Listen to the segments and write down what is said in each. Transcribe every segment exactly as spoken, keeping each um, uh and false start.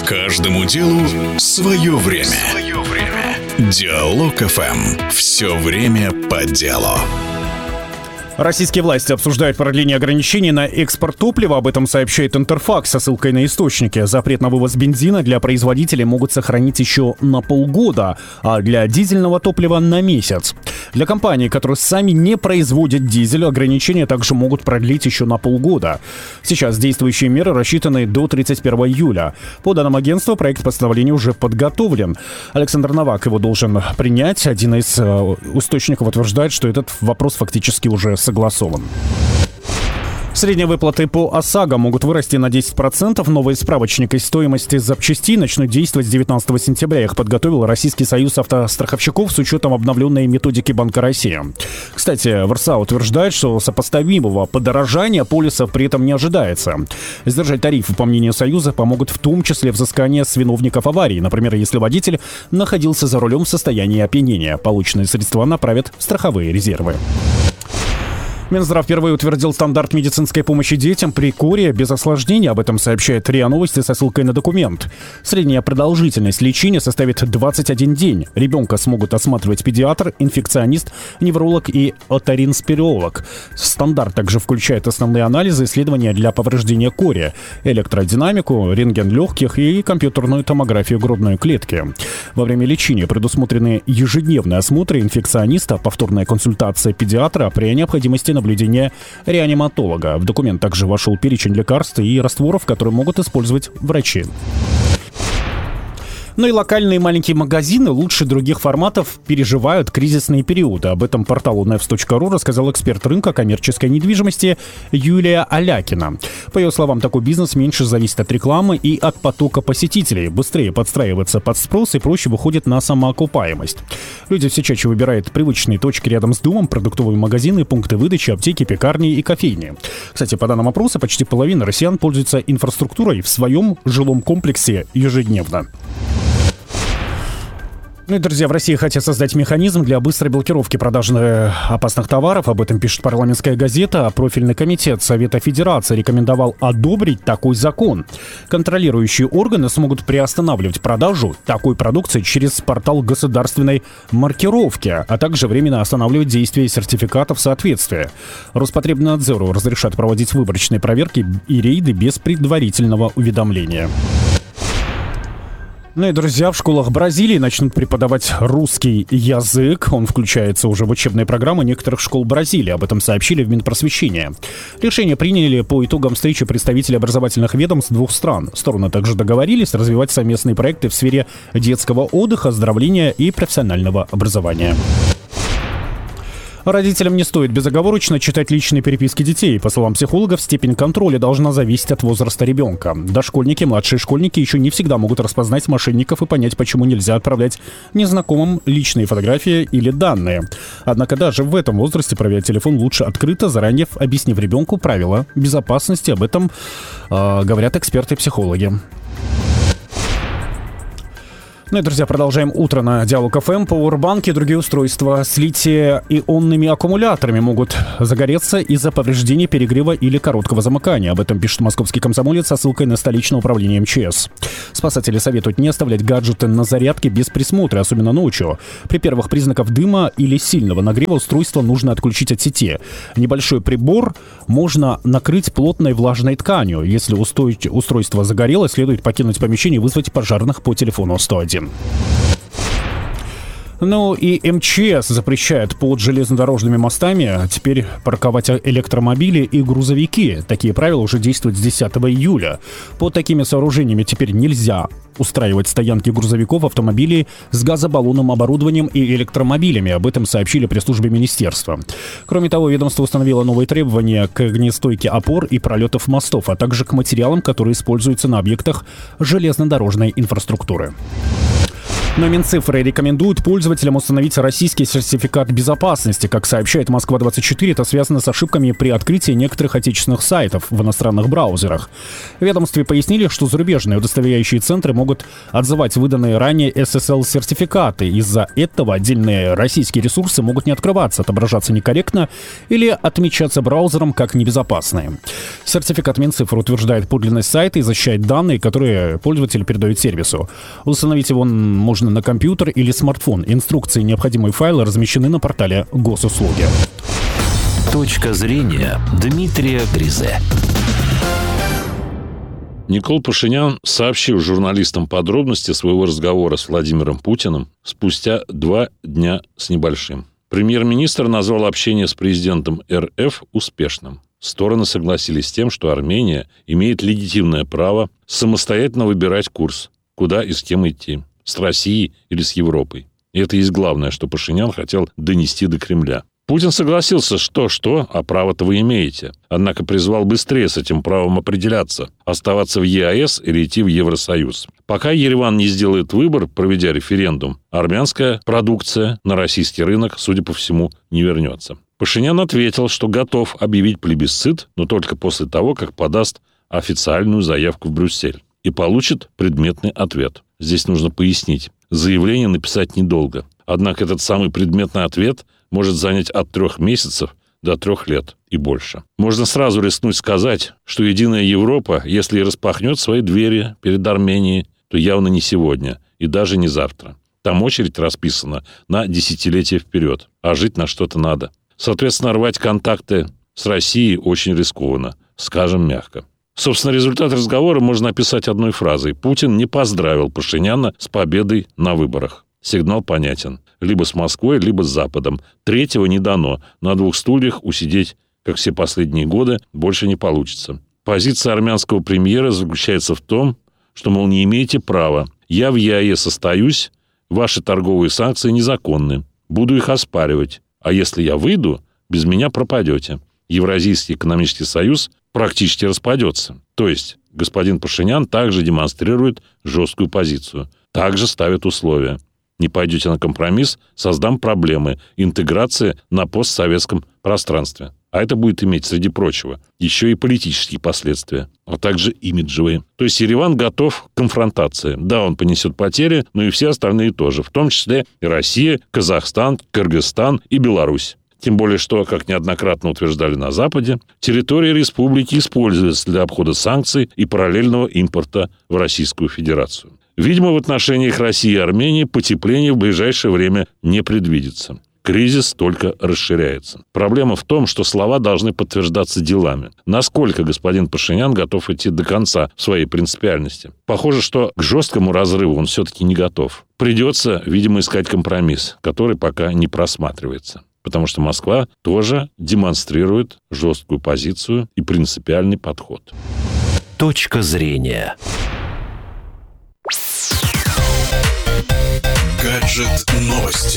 Каждому делу свое время. Свое время. Диалог эф эм. Все время по делу. Российские власти обсуждают продление ограничений на экспорт топлива. Об этом сообщает Интерфакс со ссылкой на источники. Запрет на вывоз бензина для производителей могут сохранить еще на полгода, а для дизельного топлива на месяц. Для компаний, которые сами не производят дизель, ограничения также могут продлить еще на полгода. Сейчас действующие меры рассчитаны до тридцать первого июля. По данным агентства, проект постановления уже подготовлен. Александр Новак его должен принять. Один из э, источников утверждает, что этот вопрос фактически уже согласован. Средние выплаты по ОСАГО могут вырасти на десять процентов. Новый справочник из стоимости запчастей начнут действовать с девятнадцатого сентября. Их подготовил Российский союз автостраховщиков с учетом обновленной методики Банка России. Кстати, в эр эс а утверждает, что сопоставимого подорожания полисов при этом не ожидается. Сдержать тарифы, по мнению Союза, помогут в том числе взыскание с виновников аварии. Например, если водитель находился за рулем в состоянии опьянения. Полученные средства направят в страховые резервы. Минздрав впервые утвердил стандарт медицинской помощи детям при коре без осложнений. Об этом сообщает РИА Новости со ссылкой на документ. Средняя продолжительность лечения составит двадцать один день. Ребенка смогут осматривать педиатр, инфекционист, невролог и оторинспиролог. Стандарт также включает основные анализы, исследования для повреждения кори, электродинамику, рентген легких и компьютерную томографию грудной клетки. Во время лечения предусмотрены ежедневные осмотры инфекциониста, повторная консультация педиатра, при необходимости наблюдения реаниматолога. В документ также вошел перечень лекарств и растворов, которые могут использовать врачи. Ну и локальные маленькие магазины лучше других форматов переживают кризисные периоды. Об этом порталу нэвс точка ру рассказал эксперт рынка коммерческой недвижимости Юлия Алякина. По ее словам, такой бизнес меньше зависит от рекламы и от потока посетителей, быстрее подстраивается под спрос и проще выходит на самоокупаемость. Люди все чаще выбирают привычные точки рядом с домом, продуктовые магазины, пункты выдачи, аптеки, пекарни и кофейни. Кстати, по данным опроса, почти половина россиян пользуются инфраструктурой в своем жилом комплексе ежедневно. Ну и, друзья, в России хотят создать механизм для быстрой блокировки продажи опасных товаров. Об этом пишет парламентская газета. Профильный комитет Совета Федерации рекомендовал одобрить такой закон. Контролирующие органы смогут приостанавливать продажу такой продукции через портал государственной маркировки, а также временно останавливать действие сертификатов соответствия. Роспотребнадзору разрешат проводить выборочные проверки и рейды без предварительного уведомления. Ну и, друзья, в школах Бразилии начнут преподавать русский язык. Он включается уже в учебные программы некоторых школ Бразилии. Об этом сообщили в Минпросвещения. Решение приняли по итогам встречи представителей образовательных ведомств двух стран. Стороны также договорились развивать совместные проекты в сфере детского отдыха, оздоровления и профессионального образования. Родителям не стоит безоговорочно читать личные переписки детей. По словам психологов, степень контроля должна зависеть от возраста ребенка. Дошкольники, младшие школьники еще не всегда могут распознать мошенников и понять, почему нельзя отправлять незнакомым личные фотографии или данные. Однако даже в этом возрасте проверять телефон лучше открыто, заранее объяснив ребенку правила безопасности. Об этом э, говорят эксперты-психологи. Ну и, друзья, продолжаем утро на Диалог эф эм. Пауэрбанки и другие устройства с литий-ионными аккумуляторами могут загореться из-за повреждений, перегрева или короткого замыкания. Об этом пишет московский комсомолец со ссылкой на столичное управление эм че эс. Спасатели советуют не оставлять гаджеты на зарядке без присмотра, особенно ночью. При первых признаках дыма или сильного нагрева устройство нужно отключить от сети. Небольшой прибор можно накрыть плотной влажной тканью. Если устройство загорелось, следует покинуть помещение и вызвать пожарных по телефону сто один. Ну и эм че эс запрещает под железнодорожными мостами теперь парковать электромобили и грузовики. Такие правила уже действуют с десятого июля. Под такими сооружениями теперь нельзя устраивать стоянки грузовиков, автомобилей с газобаллонным оборудованием и электромобилями. Об этом сообщили пресс-службе министерства. Кроме того, ведомство установило новые требования к огнестойке опор и пролетов мостов, а также к материалам, которые используются на объектах железнодорожной инфраструктуры. Но Минцифры рекомендуют пользователям установить российский сертификат безопасности. Как сообщает Москва двадцать четыре, это связано с ошибками при открытии некоторых отечественных сайтов в иностранных браузерах. В ведомстве пояснили, что зарубежные удостоверяющие центры могут отзывать выданные ранее эс эс эл-сертификаты. Из-за этого отдельные российские ресурсы могут не открываться, отображаться некорректно или отмечаться браузером как небезопасные. Сертификат Минцифры утверждает подлинность сайта и защищает данные, которые пользователь передает сервису. Установить его можно на компьютер или смартфон. Инструкции и необходимые файлы размещены на портале Госуслуги. Точка зрения Дмитрия Гризе. Никол Пашинян сообщил журналистам подробности своего разговора с Владимиром Путиным спустя два дня с небольшим. Премьер-министр назвал общение с президентом эр эф успешным. Стороны согласились с тем, что Армения имеет легитимное право самостоятельно выбирать курс, куда и с кем идти. С Россией или с Европой. И это и есть главное, что Пашинян хотел донести до Кремля. Путин согласился, что-что, а право-то вы имеете. Однако призвал быстрее с этим правом определяться, оставаться в е а эс или идти в Евросоюз. Пока Ереван не сделает выбор, проведя референдум, армянская продукция на российский рынок, судя по всему, не вернется. Пашинян ответил, что готов объявить плебисцит, но только после того, как подаст официальную заявку в Брюссель и получит предметный ответ. Здесь нужно пояснить. Заявление написать недолго. Однако этот самый предметный ответ может занять от трех месяцев до трех лет и больше. Можно сразу рискнуть сказать, что Единая Европа, если и распахнет свои двери перед Арменией, то явно не сегодня и даже не завтра. Там очередь расписана на десятилетия вперед, а жить на что-то надо. Соответственно, рвать контакты с Россией очень рискованно, скажем мягко. Собственно, результат разговора можно описать одной фразой. Путин не поздравил Пашиняна с победой на выборах. Сигнал понятен. Либо с Москвой, либо с Западом. Третьего не дано. На двух стульях усидеть, как все последние годы, больше не получится. Позиция армянского премьера заключается в том, что, мол, не имеете права. Я в е а эс остаюсь, ваши торговые санкции незаконны. Буду их оспаривать. А если я выйду, без меня пропадете. Евразийский экономический союз практически распадется. То есть господин Пашинян также демонстрирует жесткую позицию. Также ставит условия. Не пойдете на компромисс, создам проблемы интеграции на постсоветском пространстве. А это будет иметь, среди прочего, еще и политические последствия, а также имиджевые. То есть Ереван готов к конфронтации. Да, он понесет потери, но и все остальные тоже. В том числе и Россия, Казахстан, Кыргызстан и Беларусь. Тем более, что, как неоднократно утверждали на Западе, территория республики используется для обхода санкций и параллельного импорта в Российскую Федерацию. Видимо, в отношениях России и Армении потепление в ближайшее время не предвидится. Кризис только расширяется. Проблема в том, что слова должны подтверждаться делами. Насколько господин Пашинян готов идти до конца в своей принципиальности? Похоже, что к жесткому разрыву он все-таки не готов. Придется, видимо, искать компромисс, который пока не просматривается. Потому что Москва тоже демонстрирует жесткую позицию и принципиальный подход. Точка зрения. Гаджет новости.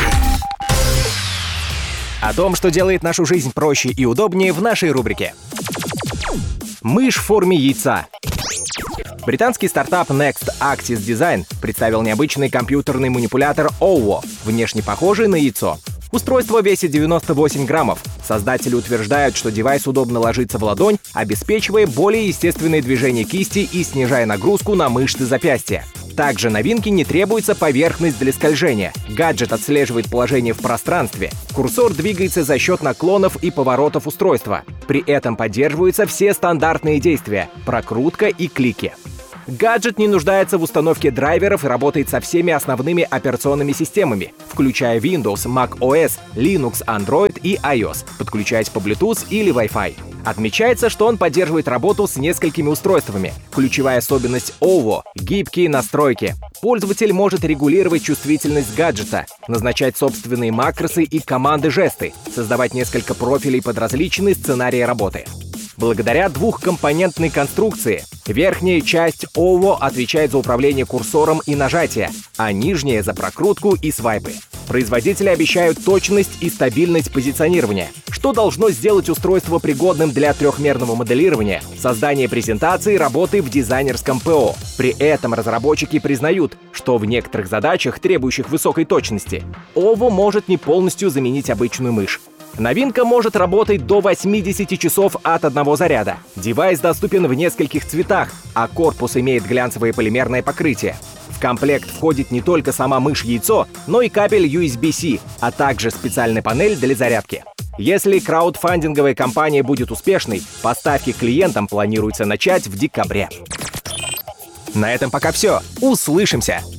О том, что делает нашу жизнь проще и удобнее, в нашей рубрике. Мышь в форме яйца. Британский стартап Next Axis Design представил необычный компьютерный манипулятор Ovo, внешне похожий на яйцо. Устройство весит девяносто восемь граммов. Создатели утверждают, что девайс удобно ложится в ладонь, обеспечивая более естественные движения кисти и снижая нагрузку на мышцы запястья. Также новинке не требуется поверхность для скольжения. Гаджет отслеживает положение в пространстве. Курсор двигается за счет наклонов и поворотов устройства. При этом поддерживаются все стандартные действия – прокрутка и клики. Гаджет не нуждается в установке драйверов и работает со всеми основными операционными системами, включая Windows, macOS, Linux, Android и iOS, подключаясь по Bluetooth или Wi-Fi. Отмечается, что он поддерживает работу с несколькими устройствами. Ключевая особенность Ovo — гибкие настройки. Пользователь может регулировать чувствительность гаджета, назначать собственные макросы и команды-жесты, создавать несколько профилей под различные сценарии работы. Благодаря двухкомпонентной конструкции верхняя часть Ovo отвечает за управление курсором и нажатие, а нижняя — за прокрутку и свайпы. Производители обещают точность и стабильность позиционирования, что должно сделать устройство пригодным для трехмерного моделирования, создания презентации и работы в дизайнерском ПО. При этом разработчики признают, что в некоторых задачах, требующих высокой точности, ово может не полностью заменить обычную мышь. Новинка может работать до восьмидесяти часов от одного заряда. Девайс доступен в нескольких цветах, а корпус имеет глянцевое полимерное покрытие. В комплект входит не только сама мышь-яйцо, но и кабель ю эс би-C, а также специальная панель для зарядки. Если краудфандинговая кампания будет успешной, поставки клиентам планируется начать в декабре. На этом пока все. Услышимся!